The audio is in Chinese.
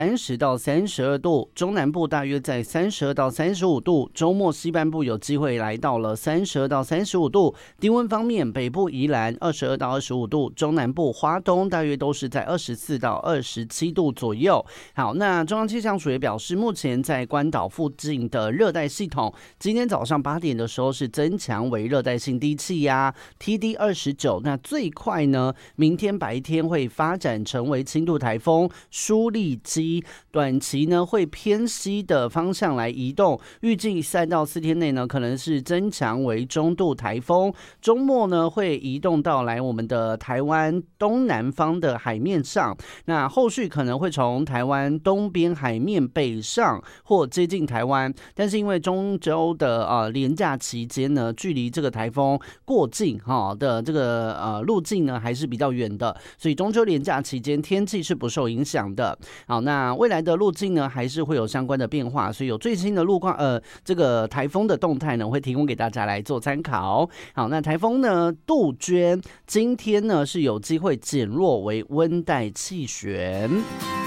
30到32度，中南部大约在32到35度，周末西半部有机会来到了32到35度。低温方面，北部宜兰22到25度，中南部花东大约都是在24到27度左右。好，那中央气象署也表示，目前在关岛附近的热带系统，今天早上8点的时候是增强为热带性低气压 TD 29，那最快呢，明天白天会发展成为轻度台风舒力基。短期呢会偏西的方向来移动，预计3到4天内呢可能是增强为中度台风，周末呢会移动到来我们的台湾东南方的海面上，那后续可能会从台湾东边海面北上或接近台湾，但是因为中秋的连假期间呢，距离这个台风过境的这个路径呢还是比较远的，所以中秋连假期间天气是不受影响的。好，那未来的路径呢，还是会有相关的变化，所以有最新的路况，这个台风的动态呢，会提供给大家来做参考。好，那台风呢，杜鹃今天呢是有机会减弱为温带气旋。